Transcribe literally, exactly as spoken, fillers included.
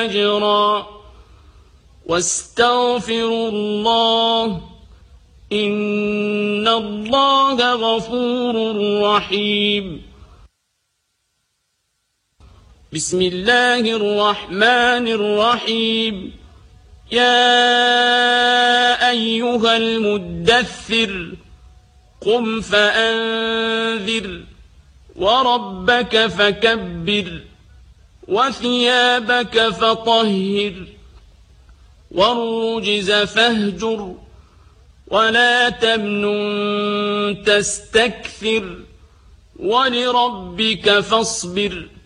أجرا واستغفروا الله إن الله غفور رحيم. بسم الله الرحمن الرحيم. يا أيها المدثر قم فأنذر وربك فكبر وثيابك فطهر والرجز فاهجر ولا تمنن تستكثر ولربك فاصبر